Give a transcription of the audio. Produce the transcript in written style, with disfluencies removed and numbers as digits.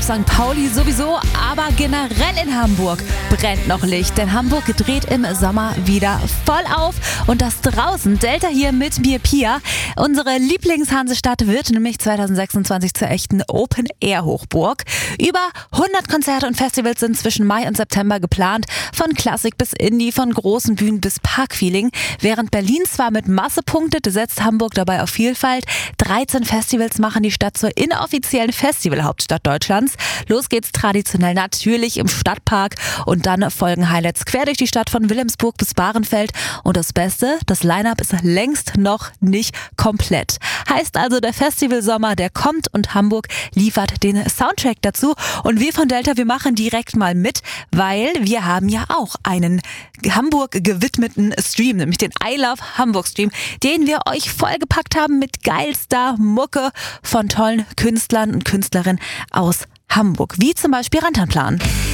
auf St. Pauli sowieso, aber generell in Hamburg brennt noch Licht, denn Hamburg dreht im Sommer wieder voll auf und das draußen. Delta hier mit mir, Pia. Unsere Lieblingshansestadt wird nämlich 2026 zur echten Open-Air-Hochburg. Über 100 Konzerte und Festivals sind zwischen Mai und September geplant, von Klassik bis Indie, von großen Bühnen bis Parkfeeling. Während Berlin zwar mit Masse punktet, setzt Hamburg dabei auf Vielfalt. 13 Festivals machen die Stadt zur inoffiziellen Festivalhauptstadt Deutschlands. Los geht's traditionell natürlich im Stadtpark und dann folgen Highlights quer durch die Stadt von Wilhelmsburg bis Bahrenfeld. Und das Beste, das Line-Up ist längst noch nicht komplett. Heißt also, der Festivalsommer, der kommt und Hamburg liefert den Soundtrack dazu. Und wir von Delta, wir machen direkt mal mit, weil wir haben ja auch einen Hamburg gewidmeten Stream, nämlich den I Love Hamburg Stream, den wir euch vollgepackt haben mit geilster Mucke von tollen Künstlern und Künstlerinnen aus Hamburg, wie zum Beispiel Rantanplan.